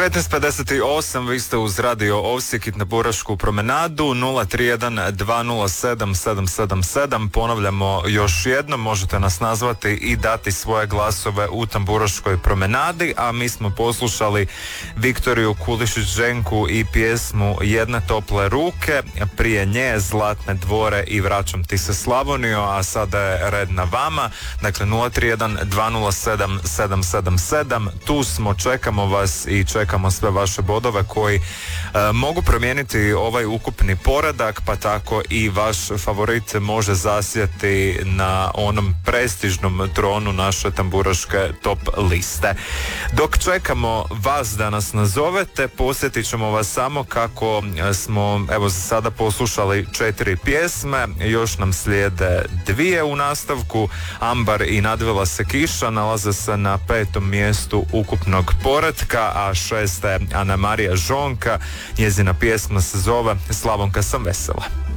19.58, vi ste uz radio Osijek i Tamburašku promenadu, 031-207-777. Ponavljamo još jednom, možete nas nazvati i dati svoje glasove u Tamburaškoj promenadi, a mi smo poslušali Viktoriju Kulišić-Ženku i pjesmu Jedne tople ruke, prije nje Zlatne dvore i Vraćam ti se Slavonijo, a sada je red na vama. Dakle, 031-207-777. Tu smo, čekamo vas i čekamo sve vaše bodove koji mogu promijeniti ovaj ukupni poredak, pa tako i vaš favorit može zasjeti na onom prestižnom tronu naše tamburaške top liste. Dok čekamo vas da nas nazovete, posjetit ćemo vas samo kako smo evo za sada poslušali 4 pjesme, još nam slijede 2 u nastavku. Ambar i Nadvila se kiša nalaze se na 5. mjestu ukupnog poretka, a 6. je Ana Marija Žonka, njezina pjesma se zove Slavonka sam vesela.